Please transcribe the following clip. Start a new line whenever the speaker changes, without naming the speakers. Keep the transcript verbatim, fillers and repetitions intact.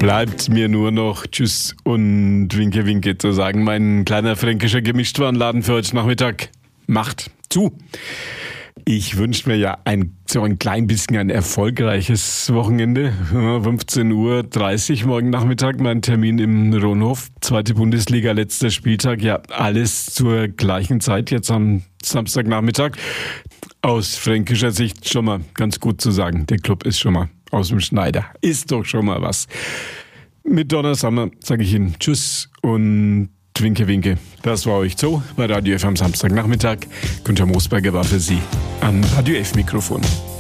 Bleibt mir nur noch Tschüss und Winke Winke zu sagen. Mein kleiner fränkischer Gemischtwarenladen für heute Nachmittag macht zu. Ich wünsche mir ja ein, so ein klein bisschen ein erfolgreiches Wochenende. fünfzehn Uhr dreißig morgen Nachmittag mein Termin im Ronhof. Zweite Bundesliga, letzter Spieltag. Ja, alles zur gleichen Zeit jetzt am Samstagnachmittag. Aus fränkischer Sicht schon mal ganz gut zu sagen. Der Club ist schon mal aus dem Schneider. Ist doch schon mal was. Mit Donna Summer sage ich Ihnen Tschüss und Winke Winke. Das war euch so bei Radio F am Samstagnachmittag. Günther Moosberger war für Sie am Radio F Mikrofon.